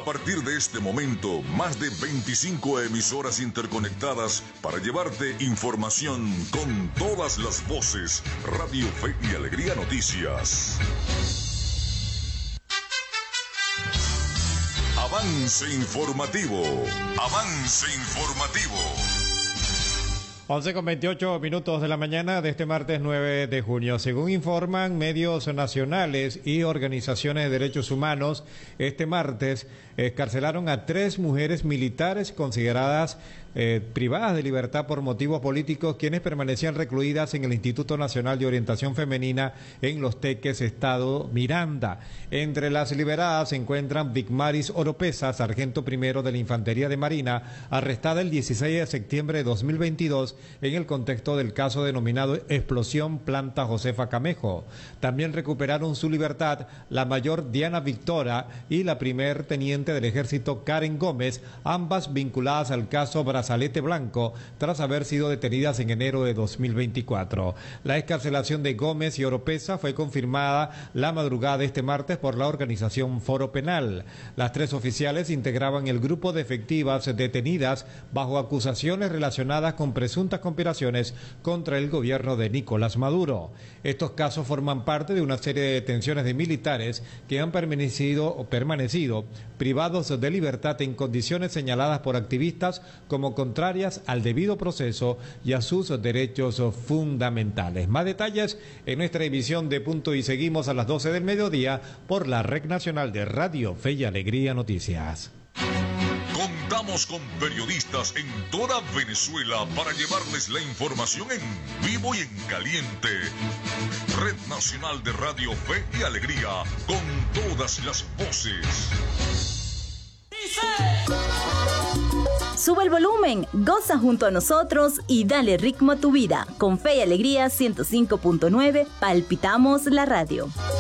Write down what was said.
partir de este momento, más de 25 emisoras interconectadas para llevarte información con todas las voces. Radio Fe y Alegría Noticias. Avance informativo. Avance informativo. 11:28 de la mañana de este martes 9 de junio. Según informan medios nacionales y organizaciones de derechos humanos, este martes excarcelaron a 3 mujeres militares consideradas privadas de libertad por motivos políticos, quienes permanecían recluidas en el Instituto Nacional de Orientación Femenina en Los Teques, Estado Miranda. Entre las liberadas se encuentran Vicmaris Oropesa, sargento primero de la Infantería de Marina, arrestada el 16 de septiembre de 2022 en el contexto del caso denominado Explosión Planta Josefa Camejo. También recuperaron su libertad la mayor Diana Victora y la primer teniente del Ejército Karen Gómez, ambas vinculadas al caso Brazalete Blanco, tras haber sido detenidas en enero de 2024. La excarcelación de Gómez y Oropesa fue confirmada la madrugada de este martes por la organización Foro Penal. Las 3 oficiales integraban el grupo de efectivas detenidas bajo acusaciones relacionadas con presuntas conspiraciones contra el gobierno de Nicolás Maduro. Estos casos forman parte de una serie de detenciones de militares que han permanecido privados de libertad en condiciones señaladas por activistas como contrarias al debido proceso y a sus derechos fundamentales. Más detalles en nuestra emisión de Punto y Seguimos a las 12 del mediodía por la Red Nacional de Radio Fe y Alegría Noticias. Contamos con periodistas en toda Venezuela para llevarles la información en vivo y en caliente. Red Nacional de Radio Fe y Alegría, con todas las voces. Sube el volumen, goza junto a nosotros y dale ritmo a tu vida. Con Fe y Alegría 105.9, palpitamos la radio.